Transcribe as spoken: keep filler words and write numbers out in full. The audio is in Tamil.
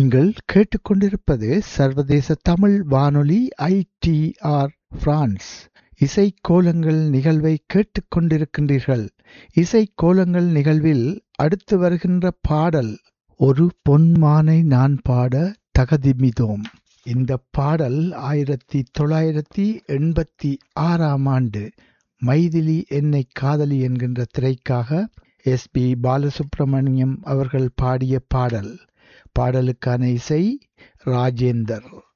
நீங்கள் கேட்டுக்கொண்டிருப்பது சர்வதேச தமிழ் வானொலி ஐ டி ஆர் பிரான்ஸ். இசைக்கோலங்கள் நிகழ்வை கேட்டுக்கொண்டிருக்கின்றீர்கள். இசைக்கோலங்கள் நிகழ்வில் அடுத்து வருகின்ற பாடல் ஒரு பொன்மானை நான் பாட தகதிமிதோம். இந்த பாடல் ஆயிரத்தி தொள்ளாயிரத்தி எண்பத்தி ஆறாம் ஆண்டு மைதிலி என்னை காதலி என்கின்ற திரைக்காக எஸ் பி பாலசுப்ரமணியம் அவர்கள் பாடிய பாடல். பாடலுக்கான இசை ராஜேந்தர்.